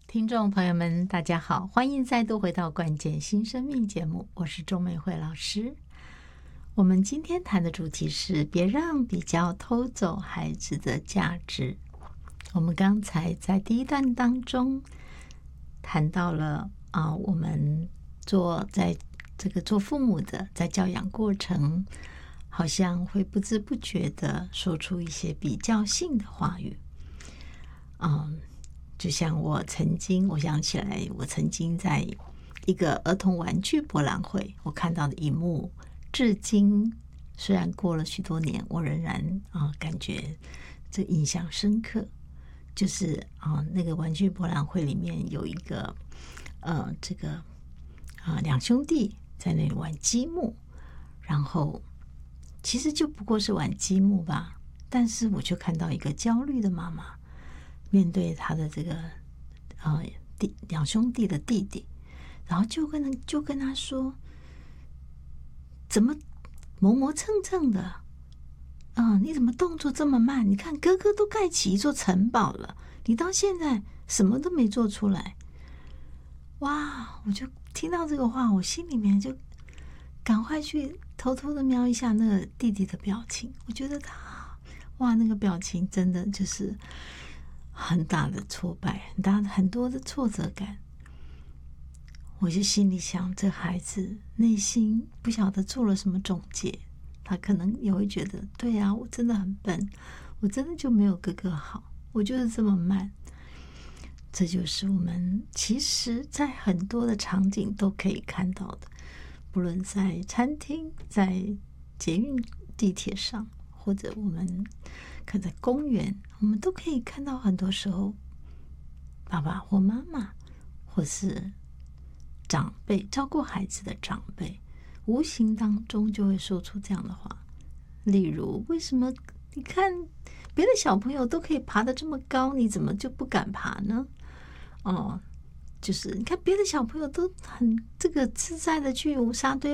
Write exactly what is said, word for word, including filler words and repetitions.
听众朋友们大家好，欢迎再度回到关键新生命节目，我是周美惠老师。我们今天谈的主题是别让比较偷走孩子的价值。我们刚才在第一段当中谈到了啊，我们做在这个做父母的在教养过程好像会不知不觉的说出一些比较性的话语。嗯，就像我曾经我想起来我曾经在一个儿童玩具博览会我看到的一幕，至今虽然过了许多年我仍然啊感觉这印象深刻。就是啊，那个玩具博览会里面有一个呃，这个啊两兄弟在那里玩积木，然后其实就不过是玩积木吧，但是我就看到一个焦虑的妈妈面对他的这个呃弟两兄弟的弟弟，然后就跟就跟他说，怎么磨磨蹭蹭的。嗯，你怎么动作这么慢？你看哥哥都盖起一座城堡了，你到现在什么都没做出来。哇！我就听到这个话，我心里面就赶快去偷偷的瞄一下那个弟弟的表情。我觉得他，哇，那个表情真的就是很大的挫败，很大很多的挫折感。我就心里想，这孩子内心不晓得做了什么总结。他可能也会觉得，对啊，我真的很笨，我真的就没有哥哥好，我就是这么慢。这就是我们其实在很多的场景都可以看到的，不论在餐厅、在捷运地铁上，或者我们可在公园，我们都可以看到很多时候爸爸或妈妈或是长辈照顾孩子的长辈无形当中就会说出这样的话，例如为什么你看别的小朋友都可以爬得这么高，你怎么就不敢爬呢？哦，就是你看别的小朋友都很这个自在的去沙堆